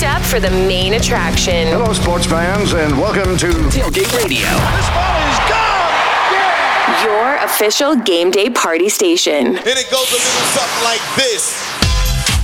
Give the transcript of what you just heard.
up for the main attraction. Hello, sports fans, and welcome to Tailgate Radio. This ball is gone! Yeah! Your official game day party station. And it goes a little something like this.